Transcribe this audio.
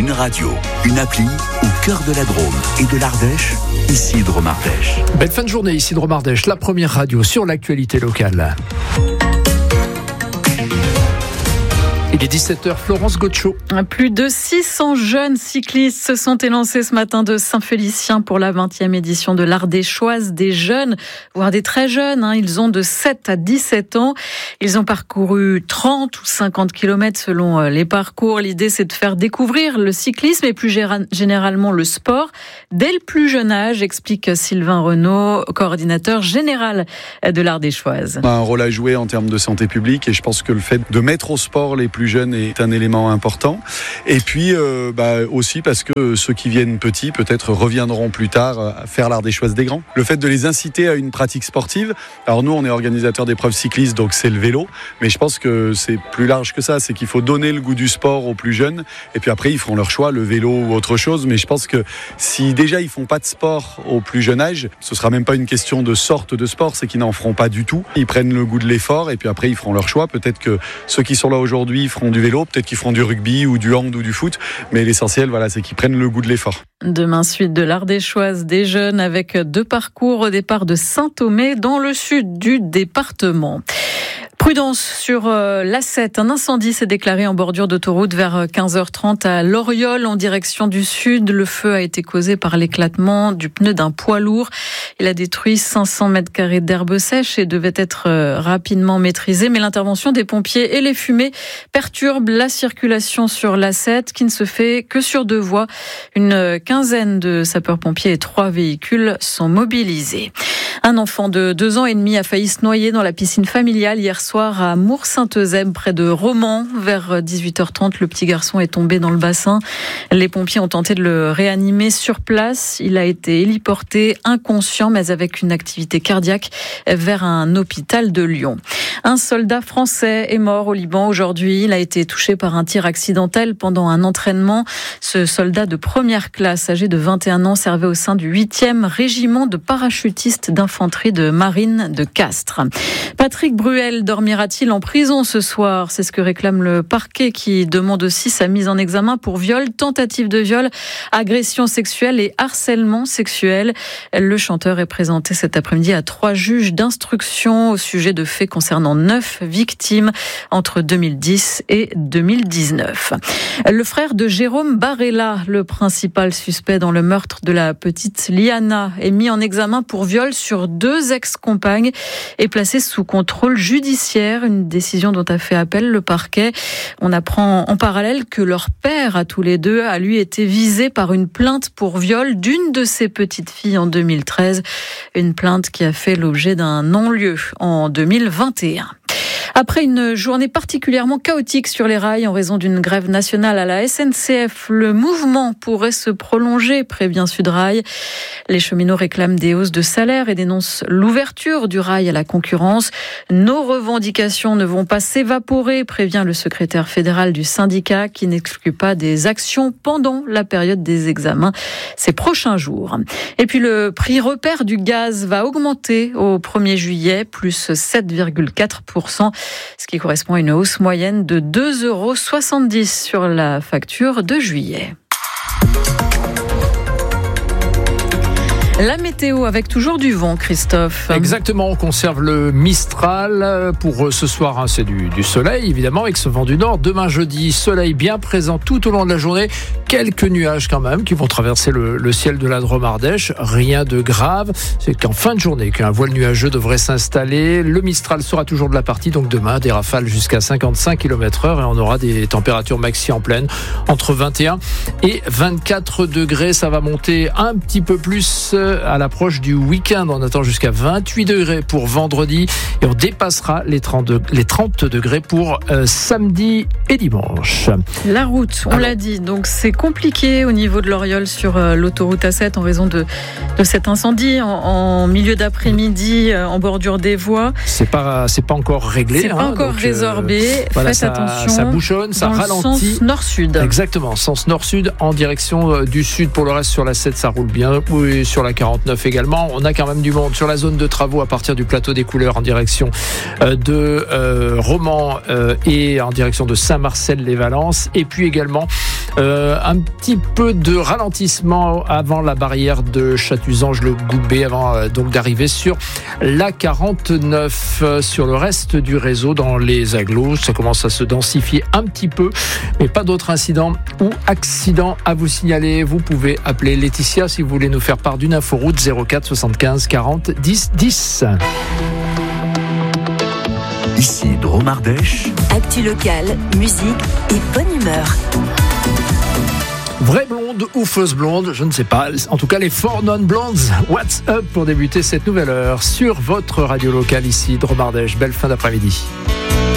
Une radio, une appli au cœur de la Drôme et de l'Ardèche, ici Drôme-Ardèche. Belle fin de journée ici Drôme-Ardèche, la première radio sur l'actualité locale. Il est 17h, Florence Gaucho. Plus de 600 jeunes cyclistes se sont élancés ce matin de Saint-Félicien pour la 20e édition de l'Ardéchoise des jeunes, voire des très jeunes. Ils ont de 7 à 17 ans. Ils ont parcouru 30 ou 50 km selon les parcours. L'idée, c'est de faire découvrir le cyclisme et plus généralement le sport dès le plus jeune âge, explique Sylvain Renaud, coordinateur général de l'Ardéchoise. On a un rôle à jouer en termes de santé publique et je pense que le fait de mettre au sport les plus jeunes est un élément important. Et puis aussi parce que ceux qui viennent petits peut-être reviendront plus tard à faire l'Ardéchoise des grands. Le fait de les inciter à une pratique sportive. Alors nous, on est organisateur d'épreuves cyclistes, donc c'est le vélo. Mais je pense que c'est plus large que ça. C'est qu'il faut donner le goût du sport aux plus jeunes. Et puis après, ils feront leur choix, le vélo ou autre chose. Mais je pense que si déjà ils font pas de sport au plus jeune âge, ce sera même pas une question de sorte de sport, c'est qu'ils n'en feront pas du tout. Ils prennent le goût de l'effort et puis après ils feront leur choix. Peut-être que ceux qui sont là aujourd'hui feront du vélo, peut-être qu'ils feront du rugby ou du hand ou du foot, mais l'essentiel, c'est qu'ils prennent le goût de l'effort. Demain, suite de l'Ardéchoise des jeunes avec 2 parcours au départ de Saint-Thomé dans le sud du département. Prudence sur l'A7. Un incendie s'est déclaré en bordure d'autoroute vers 15h30 à Loriol en direction du sud. Le feu a été causé par l'éclatement du pneu d'un poids lourd. Il a détruit 500 mètres carrés d'herbe sèche et devait être rapidement maîtrisé. Mais l'intervention des pompiers et les fumées perturbent la circulation sur l'A7 qui ne se fait que sur 2 voies. Une quinzaine de sapeurs-pompiers et 3 véhicules sont mobilisés. Un enfant de 2 ans et demi a failli se noyer dans la piscine familiale hier soir à Mours-Saint-Eusèbe, près de Romans. Vers 18h30, le petit garçon est tombé dans le bassin. Les pompiers ont tenté de le réanimer sur place. Il a été héliporté inconscient, mais avec une activité cardiaque, vers un hôpital de Lyon. Un soldat français est mort au Liban aujourd'hui. Il a été touché par un tir accidentel pendant un entraînement. Ce soldat de première classe, âgé de 21 ans, servait au sein du 8e régiment de parachutistes d'infanterie de marine de Castres. Patrick Bruel dormira-t-il en prison ce soir ? C'est ce que réclame le parquet qui demande aussi sa mise en examen pour viol, tentative de viol, agression sexuelle et harcèlement sexuel. Le chanteur est présenté cet après-midi à 3 juges d'instruction au sujet de faits concernant 9 victimes entre 2010 et 2019. Le frère de Jérôme Barella, le principal suspect dans le meurtre de la petite Liana, est mis en examen pour viol sur 2 ex-compagnes et placé sous contrôle judiciaire, une décision dont a fait appel le parquet. On apprend en parallèle que leur père, à tous les 2, a lui été visé par une plainte pour viol d'une de ses petites filles en 2013, une plainte qui a fait l'objet d'un non-lieu en 2021. Après une journée particulièrement chaotique sur les rails en raison d'une grève nationale à la SNCF, le mouvement pourrait se prolonger, prévient Sudrail. Les cheminots réclament des hausses de salaire et dénoncent l'ouverture du rail à la concurrence. Nos revendications ne vont pas s'évaporer, prévient le secrétaire fédéral du syndicat qui n'exclut pas des actions pendant la période des examens ces prochains jours. Et puis le prix repère du gaz va augmenter au 1er juillet, plus 7,4%. Ce qui correspond à une hausse moyenne de 2,70 € sur la facture de juillet. La météo avec toujours du vent, Christophe. Exactement, on conserve le Mistral. Pour ce soir, c'est du soleil, évidemment, avec ce vent du nord. Demain, jeudi, soleil bien présent tout au long de la journée. Quelques nuages quand même qui vont traverser le ciel de la Drôme-Ardèche. Rien de grave. C'est qu'en fin de journée qu'un voile nuageux devrait s'installer. Le Mistral sera toujours de la partie. Donc demain, des rafales jusqu'à 55 km/h et on aura des températures maxi en pleine entre 21 et 24 degrés. Ça va monter un petit peu plus à l'approche du week-end. On attend jusqu'à 28 degrés pour vendredi et on dépassera les 30 degrés pour samedi et dimanche. La route, on l'a dit, donc c'est compliqué au niveau de Loriol sur l'autoroute A7 en raison de cet incendie en milieu d'après-midi en bordure des voies. C'est pas encore réglé. C'est pas encore résorbé. Faites attention. Ça bouchonne, ça ralentit. Sens nord-sud. Exactement, sens nord-sud en direction du sud. Pour le reste, sur la 7, ça roule bien. Oui, sur la 49 également. On a quand même du monde sur la zone de travaux à partir du plateau des Couleurs en direction de Romans et en direction de Saint-Marcel-les-Valences. Et puis également Un petit peu de ralentissement avant la barrière de Chatuzange-le-Goubet, avant donc d'arriver sur la 49. Sur le reste du réseau, dans les agglos, ça commence à se densifier un petit peu, mais pas d'autres incidents ou accidents à vous signaler. Vous pouvez appeler Laetitia si vous voulez nous faire part d'une inforoute 04 75 40 10 10. Ici Drôme Ardèche. Actu locale, musique et bonne humeur. Vraie blonde ou fausse blonde, je ne sais pas. En tout cas, les 4 non-blondes. What's up pour débuter cette nouvelle heure sur votre radio locale ici, Drôme Ardèche. Belle fin d'après-midi.